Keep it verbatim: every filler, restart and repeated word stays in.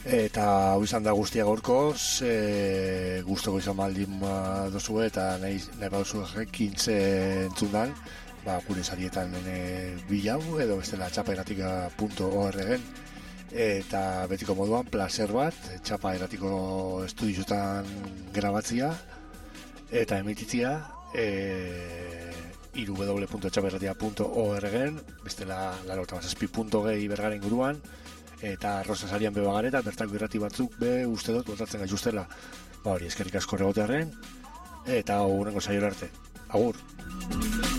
Eta hau izan da guztia gaurkoz, e, guztoko izan maldin dozu eta nahi, nahi baduzu ekintze entzundan, ba, gure sarietan e, bilau edo bestela txapaeratika puntu org-en eta betiko moduan placer bat, txapaeratiko estudizutan grabatzia eta emititzia e, w w w puntu txapaeratia puntu org-en, bestela laurogeita hamazazpi puntu gehi bergaren guruan, eta Rosasarian beba gareta, bertako irrati batzuk be uste dut botatzen gaituztela. Ba hori, eskerrik asko regotearen, eta hurrengo saiora arte. Agur!